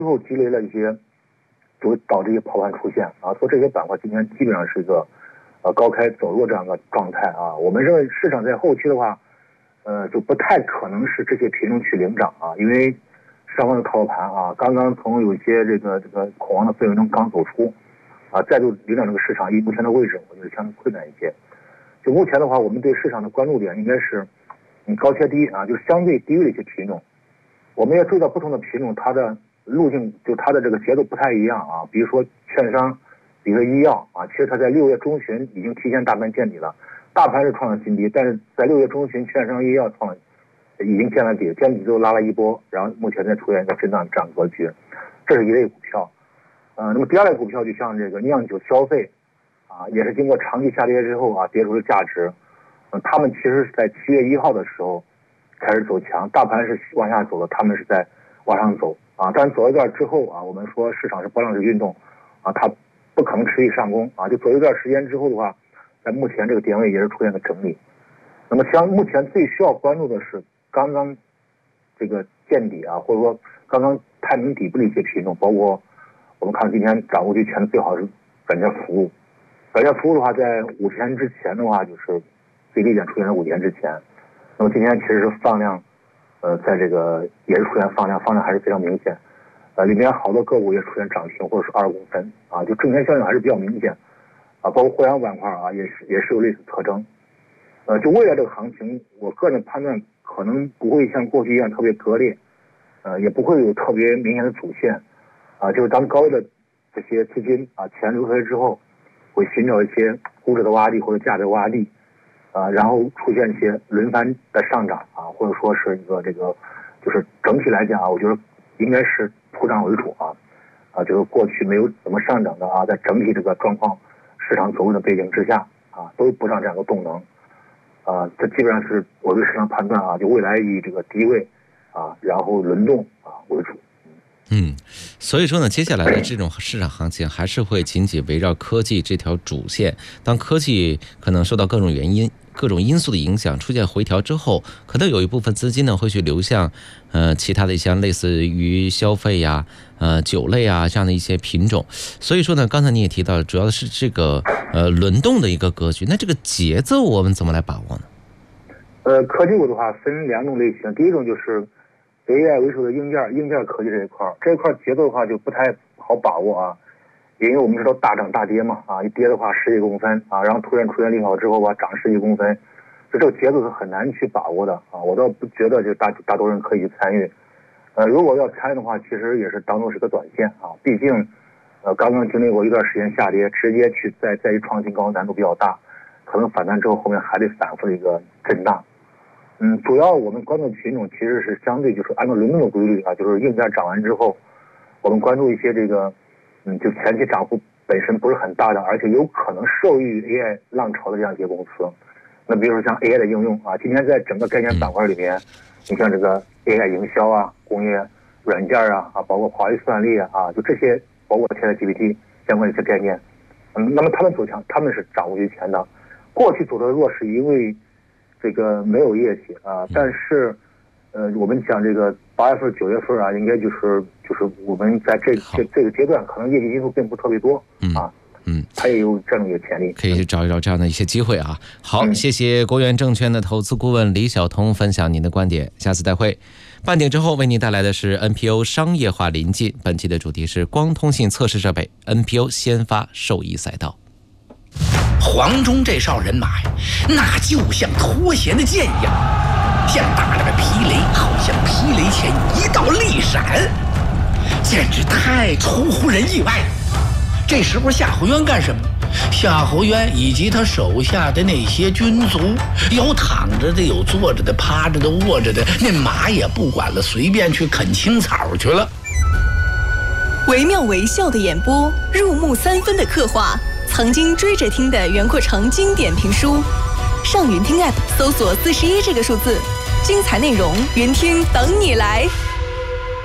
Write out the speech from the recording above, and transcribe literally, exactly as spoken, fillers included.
之后积累了一些，就导致一些抛盘出现啊，所以这些板块今天基本上是一个呃高开走弱这样的状态啊。我们认为市场在后期的话，呃就不太可能是这些品种去领涨啊，因为上方的套盘啊，刚刚从有一些这个这个恐慌的氛围中刚走出啊，再度领涨这个市场，以目前的位置，我觉得相对困难一些。就目前的话，我们对市场的关注点应该是嗯高切低啊，就是相对低位的一些品种。我们也注意到不同的品种，它的路径就它的这个节奏不太一样啊。比如说券商，比如说医药啊，其实它在六月中旬已经提前大盘见底了，大盘是创了新低，但是在六月中旬，券商、医药创了已经见了底，见底之后拉了一波，然后目前在出现一个震荡这样格局，这是一类股票。呃，那么第二类股票就像这个酿酒、消费啊，也是经过长期下跌之后啊，跌出了价值。嗯，他们其实是在七月一号的时候开始走强，大盘是往下走的，他们是在往上走啊。但走一段之后啊，我们说市场是波浪式运动啊，它不可能持续上攻啊。就走一段时间之后的话，在目前这个点位也是出现了整理。那么像目前最需要关注的是刚刚这个见底啊，或者说刚刚探明底部的一些品种，包括我们看今天涨过去前最好是软件服务。软件服务的话，在五天之前的话，就是最低点出现在五天之前。那么今天其实是放量，呃，在这个也是出现放量，放量还是非常明显。呃，里面好多个股也出现涨停或者是二公分啊，就正线效应还是比较明显啊。包括互联网板块啊，也是也是有类似特征。呃，就未来这个行情，我个人判断可能不会像过去一样特别割裂，呃，也不会有特别明显的主线啊。就是当高位的这些资金啊钱流出来之后，会寻找一些估值的洼地或者价值洼地，啊，然后出现一些轮番的上涨啊，或者说是一个这个，就是整体来讲啊，我觉得应该是普涨为主啊，啊，就是过去没有怎么上涨的啊，在整体这个状况市场走势的背景之下啊，都补涨这样的动能，啊，这基本上是我对市场判断啊，就未来以这个低位啊，然后轮动啊为主。 嗯，所以说呢，接下来的这种市场行情还是会紧紧围绕科技这条主线。当科技可能受到各种原因、各种因素的影响，出现回调之后，可能有一部分资金呢会去流向呃其他的一些类似于消费呀、呃酒类啊这样的一些品种。所以说呢，刚才你也提到，主要的是这个呃轮动的一个格局。那这个节奏我们怎么来把握呢？ 呃，科技股的话分两种类型，第一种就是以 A I 为首的硬件硬件科技这一块，这一块节奏的话就不太好把握啊，因为我们知道大涨大跌嘛啊，一跌的话十几公分啊，然后突然出现利好之后吧，涨十几公分，就这个节奏是很难去把握的啊。我倒不觉得就大大多人可以去参与，呃，如果要参与的话，其实也是当做是个短线啊，毕竟呃刚刚经历过一段时间下跌，直接去再再去创新高难度比较大，可能反弹之后后面还得反复的一个震荡。嗯，主要我们关注品种其实是相对就是按照轮动的规律啊，就是硬件涨完之后，我们关注一些这个，嗯，就前期涨幅本身不是很大的，而且有可能受益于 A I 浪潮的这样一些公司。那比如说像 A I 的应用啊，今天在整个概念板块里面，你像这个 A I 营销啊、工业软件啊啊，包括华为算力啊啊，就这些，包括现在 G P T 相关的一些概念，嗯，那么他们走强，他们是涨于前的。过去走的弱是因为这个没有业绩啊，但是，呃，我们讲这个八月份、九月份啊，应该就是就是我们在这这这个阶段，可能业绩因素并不特别多啊，嗯，它也有这样一个潜力， 可以去找一找这样的一些机会啊。好， 嗯、 谢谢国元证券的投资顾问李晓彤分享您的观点，下次再会。半点之后为您带来的是 N P O 商业化临近，本期的主题是光通信测试设备 N P O 先发受益赛道。 黄忠这哨人马呀，那就像脱弦的箭一样，像打了个霹雷，好像霹雷前一道利闪，简直太出乎人意外了。这时候夏侯渊干什么？夏侯渊以及他手下的那些军卒，有躺着的，有坐着的，趴着的，卧着的，那马也不管了，随便去啃青草去了。 惟妙惟肖的演播，入木三分的刻画，曾经追着听的袁阔成经典评书，上云听 App 搜索四十一这个数字，精彩内容，云听等你来。